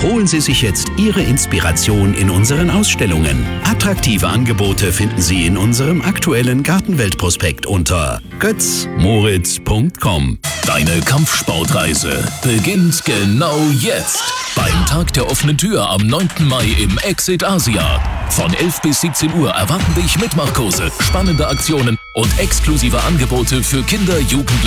Holen Sie sich jetzt Ihre Inspiration in unseren Ausstellungen. Attraktive Angebote finden Sie in unserem aktuellen Gartenwelt-Prospekt unter götzmoritz.com. Deine Kampfsportreise beginnt genau jetzt. Beim Tag der offenen Tür am 9. Mai im Exit Asia. Von 11 bis 17 Uhr erwarten dich Mitmachkurse, spannende Aktionen und exklusive Angebote für Kinder, Jugendliche